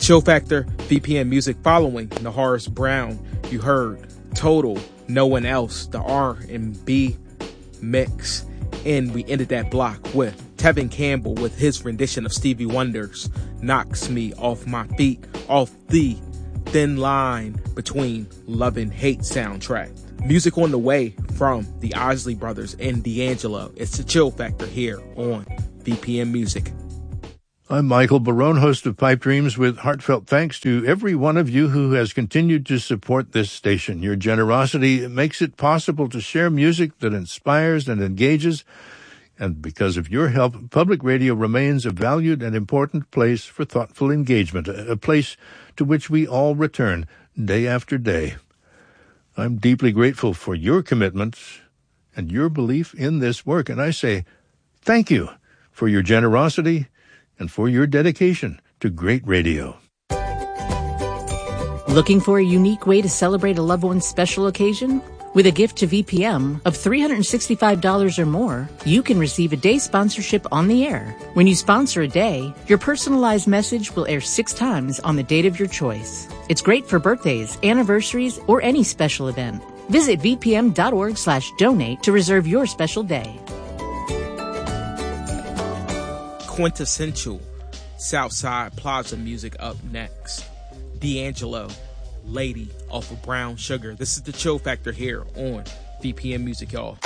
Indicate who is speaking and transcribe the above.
Speaker 1: Chill Factor, VPN Music. Following Naharis Brown, you heard Total, No One Else, the R&B mix. And we ended that block with Tevin Campbell with his rendition of Stevie Wonder's Knocks Me Off My Feet, off the Thin Line Between Love and Hate soundtrack. Music on the way from the Isley Brothers and D'Angelo. It's the Chill Factor here on VPN Music.
Speaker 2: I'm Michael Barone, host of Pipe Dreams, with heartfelt thanks to every one of you who has continued to support this station. Your generosity makes it possible to share music that inspires and engages, and because of your help, public radio remains a valued and important place for thoughtful engagement, a place to which we all return day after day. I'm deeply grateful for your commitment and your belief in this work, and I say thank you for your generosity and for your dedication to great radio.
Speaker 3: Looking for a unique way to celebrate a loved one's special occasion? With a gift to VPM of $365 or more, you can receive a day sponsorship on the air. When you sponsor a day, your personalized message will air 6 times on the date of your choice. It's great for birthdays, anniversaries, or any special event. Visit vpm.org/donate to reserve your special day.
Speaker 1: Quintessential Southside Plaza music up next. D'Angelo, Lady off of Brown Sugar. This is the Chill Factor here on VPN Music, y'all.